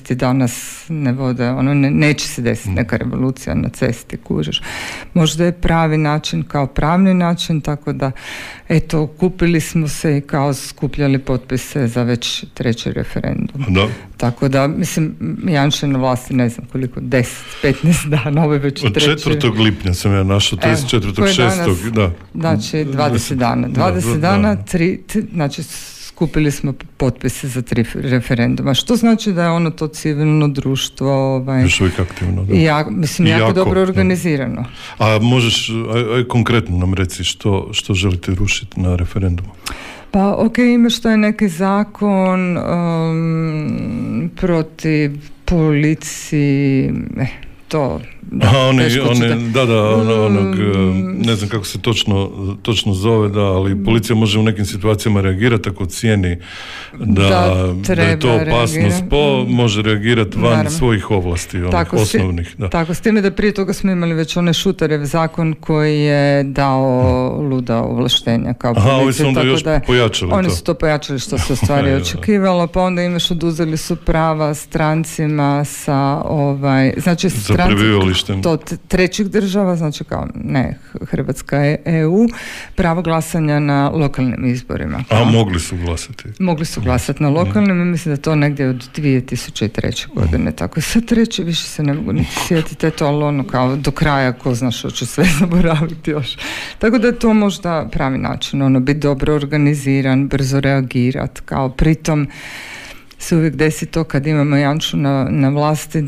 ti danas ne vode, neće se desiti neka revolucija na cesti, kužiš. Možda je pravi način kao pravni način, tako da eto, kupili smo se i kao skupljali potpise za već 3. referendum. Da. Tako da, mislim, Janša na vlasti ne znam koliko, 10-15 dana, ovo je već 3. Od 4. lipnja sam ja našao, to je 4.6. Da. Znači 20 dana. 20 dana, znači skupili smo potpise za 3 referenduma. Što znači da je ono to civilno društvo još uvijek aktivno. Da. Jako dobro organizirano. A možeš konkretno nam reci što želite rušiti na referendumu? Pa ima što je neki zakon protiv policiji, to ne znam kako se točno zove, ali policija može u nekim situacijama reagirati ako cijeni da je to opasnost može reagirati van svojih ovlasti, osnovnih. Tako, s time da prije toga smo imali već onaj Šutarev zakon koji je dao luda ovlaštenja kao policija. Ovi su onda još pojačali to. Oni su to pojačali što se u stvari očekivalo, pa onda imaš oduzeli su prava strancima sa znači stranci to trećih država, znači kao ne Hrvatska je EU, pravo glasanja na lokalnim izborima. Mogli su glasati? Mogli su glasati na lokalnim i mislim da to negdje od 2003. godine. Tako sad treći više se ne mogu niti sjetiti, to ali kao do kraja ko zna što će sve zaboraviti još. Tako da je to možda pravi način, biti dobro organiziran, brzo reagirati, kao pritom se uvijek desi to kad imamo Janšu na vlasti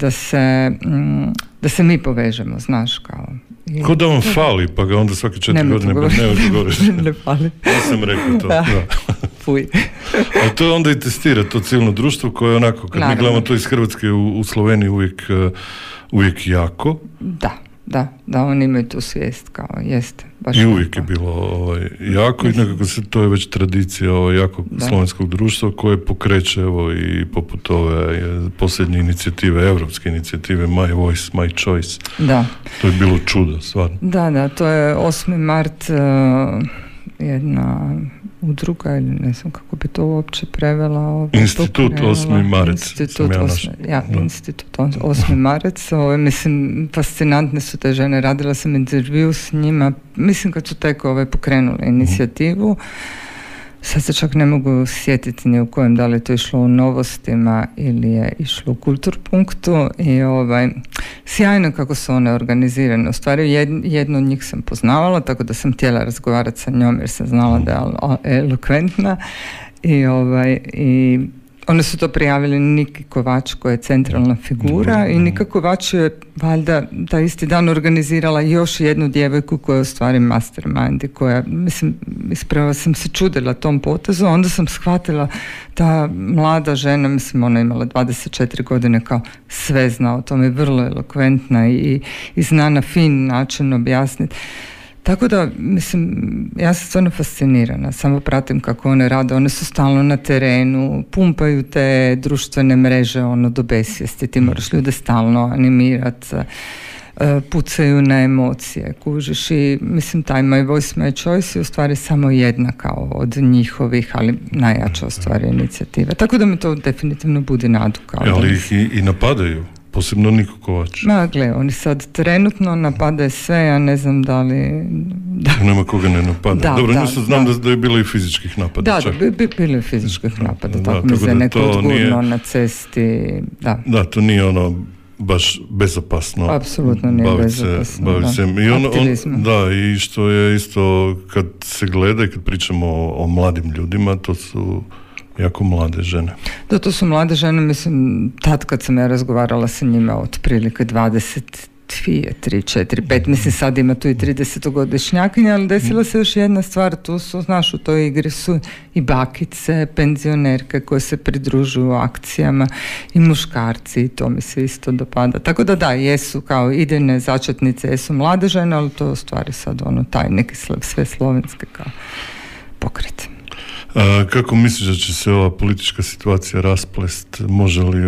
da se mi povežemo, znaš, kao. Ko da on fali, pa ga onda svake 4 godine ne fali. Ja sam rekao to. Da. Fuj. A to onda i testira to civilno društvo koje onako, kad mi gledamo to iz Hrvatske u Sloveniji uvijek jako. Da, oni imaju tu svijest kao jeste. Baš i uvijek je bilo jako i nekako to je već tradicija jakog slovenskog društva koje pokreće i poput ove posljednje inicijative, europske inicijative My Voice, My Choice. Da. To je bilo čudo, stvarno. Da, to je 8. mart jedna udruga ili ne znam kako bi to uopće prevela. Institut 8. marec. Institut 8. marec. Mislim, fascinantne su te žene. Radila sam intervju s njima. Mislim kad su tek pokrenule inicijativu. Sad se čak ne mogu sjetiti ni u kojem, da li je to išlo u Novostima ili je išlo u Kulturpunktu i sjajno kako su one organizirane. U stvari jednu od njih sam poznavala, tako da sam htjela razgovarati sa njom jer sam znala da je elokventna i one su to prijavili Niki Kovač koja je centralna figura i Nika Kovač je valjda taj isti dan organizirala još jednu djevojku koja je u stvari mastermind i koja, mislim, ispravo sam se čudila tom potezu, onda sam shvatila ta mlada žena, mislim ona imala 24 godine, kao sve zna o tome, vrlo elokventna i zna na fin način objasniti. Tako da, mislim, ja sam stvarno fascinirana, samo pratim kako one rade, one su stalno na terenu, pumpaju te društvene mreže do besvijesti, ti moraš ljude stalno animirati, pucaju na emocije, kužiš i mislim taj My Voice, My Choice je u stvari samo jedna kao od njihovih, ali najjača u stvari inicijativa. Tako da mi to definitivno budi nadu. Ali ih i napadaju. Posebno Niko Kovač. Gle, oni sad trenutno napadaju sve, ja ne znam da li... Nema koga ne napada. Dobro, znam da je bilo i fizičkih napada. Bilo je fizičkih napada, tako mi se neko odgurno na cesti. Da, to nije baš bezopasno. Apsolutno nije bezopasno. Aktivizam. I što je isto, kad se gleda i kad pričamo o mladim ljudima, to su jako mlade žene. Da, to su mlade žene, mislim, tad kad sam ja razgovarala sa njima otprilike 22, 3, 4, 5, mislim sad ima tu i 30-godišnjakinja, ali desila se još jedna stvar, tu su, znaš, u toj igri su i bakice, penzionerke koje se pridružuju akcijama i muškarci, i to mi se isto dopada. Tako da, jesu kao idejne začetnice, jesu mlade žene, ali to je u stvari sad taj neki sve slovenske kao pokret. Kako misliš da će se ova politička situacija rasplest? Može li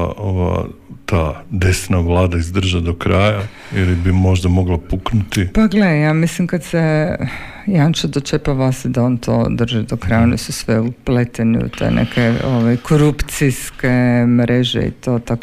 ta desna vlada izdržati do kraja ili bi možda mogla puknuti? Pa gle, ja mislim kad se Janša dočepa vas da on to drži do kraja, oni su sve upleteni u te neke korupcijske mreže i to, tako